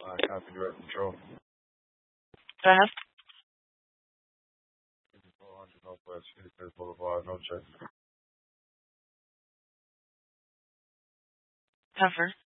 Copy direct control. Go ahead. 5400 Northwest 55th Boulevard, no check. Cover.